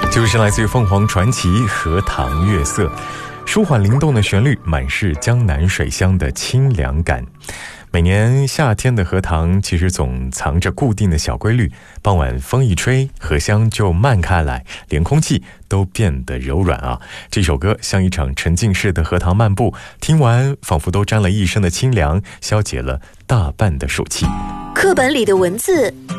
就是来自于凤凰传奇《荷塘月色》，舒缓灵动的旋律，满是江南水乡的清凉感。每年夏天的荷塘其实总藏着固定的小规律，傍晚风一吹，荷香就漫开来，连空气都变得柔软啊。这首歌像一场沉浸式的荷塘漫步，听完仿佛都沾了一身的清凉，消解了大半的暑气。 课本里的文字